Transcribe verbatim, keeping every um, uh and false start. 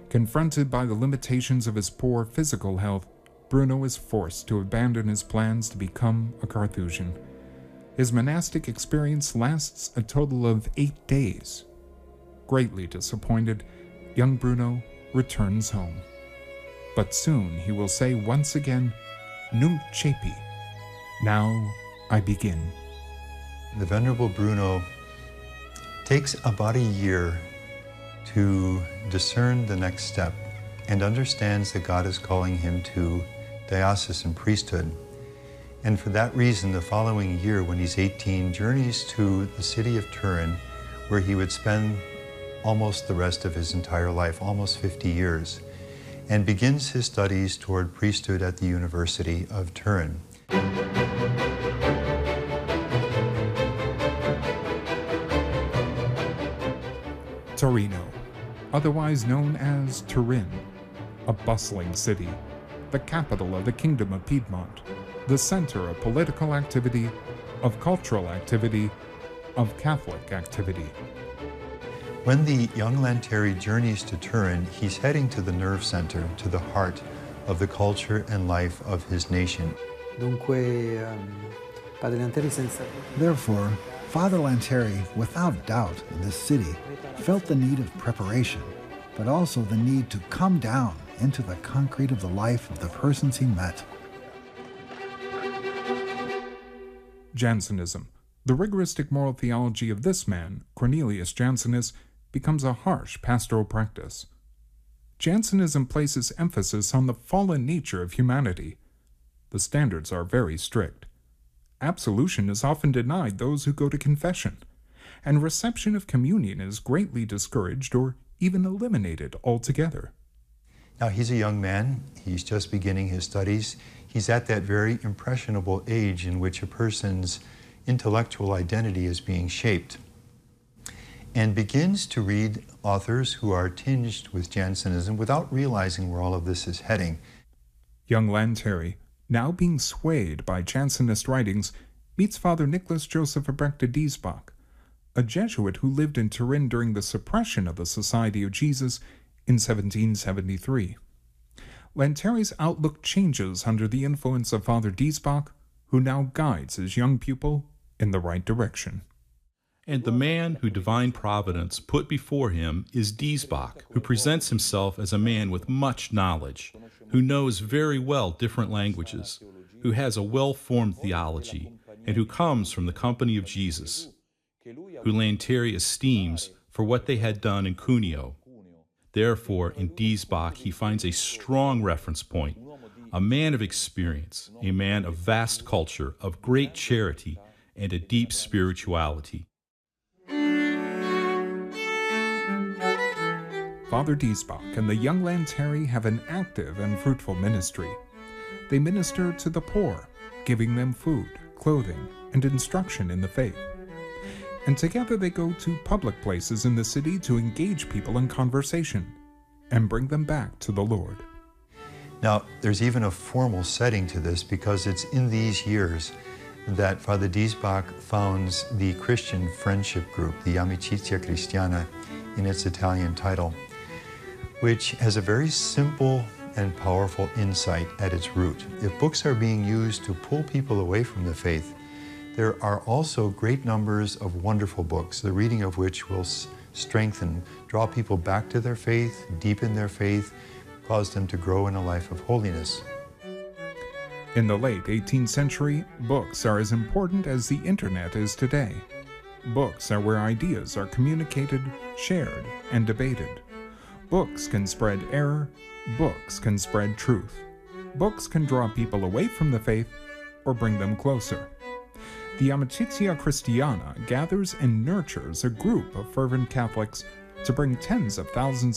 Confronted by the limitations of his poor physical health, Bruno is forced to abandon his plans to become a Carthusian. His monastic experience lasts a total of eight days. Greatly disappointed, young Bruno returns home. But soon he will say once again, Nunc cepi, now I begin. The Venerable Bruno takes about a year to discern the next step and understands that God is calling him to diocesan priesthood. And for that reason, the following year, when he's eighteen, journeys to the city of Turin, where he would spend almost the rest of his entire life, almost fifty years, and begins his studies toward priesthood at the University of Turin. Torino, otherwise known as Turin, a bustling city, the capital of the Kingdom of Piedmont, the center of political activity, of cultural activity, of Catholic activity. When the young Lanteri journeys to Turin, he's heading to the nerve center, to the heart of the culture and life of his nation. Therefore, Father Lanteri, without doubt, in this city, felt the need of preparation, but also the need to come down into the concrete of the life of the persons he met. Jansenism, the rigoristic moral theology of this man, Cornelius Jansenus, becomes a harsh pastoral practice. Jansenism places emphasis on the fallen nature of humanity. The standards are very strict. Absolution is often denied those who go to confession, and reception of communion is greatly discouraged or even eliminated altogether. Now, he's a young man. He's just beginning his studies. He's at that very impressionable age in which a person's intellectual identity is being shaped, and begins to read authors who are tinged with Jansenism without realizing where all of this is heading. Young Lanteri, now being swayed by Jansenist writings, meets Father Nicholas Joseph Albrecht de Diesbach, a Jesuit who lived in Turin during the suppression of the Society of Jesus in seventeen seventy-three. Lanteri's outlook changes under the influence of Father Diesbach, who now guides his young pupil in the right direction. And the man who divine providence put before him is Diesbach, who presents himself as a man with much knowledge, who knows very well different languages, who has a well-formed theology, and who comes from the company of Jesus, who Lanteri esteems for what they had done in Cuneo. Therefore, in Diesbach, he finds a strong reference point, a man of experience, a man of vast culture, of great charity, and a deep spirituality. Father Diesbach and the young Lanteri have an active and fruitful ministry. They minister to the poor, giving them food, clothing, and instruction in the faith. And together they go to public places in the city to engage people in conversation and bring them back to the Lord. Now, there's even a formal setting to this, because it's in these years that Father Diesbach founds the Christian Friendship Group, the Amicizia Cristiana in its Italian title, which has a very simple and powerful insight at its root. If books are being used to pull people away from the faith, there are also great numbers of wonderful books, the reading of which will strengthen, draw people back to their faith, deepen their faith, cause them to grow in a life of holiness. In the late eighteenth century, books are as important as the internet is today. Books are where ideas are communicated, shared, and debated. Books can spread error. Books can spread truth. Books can draw people away from the faith or bring them closer. The Amicizia Cristiana gathers and nurtures a group of fervent Catholics to bring tens of thousands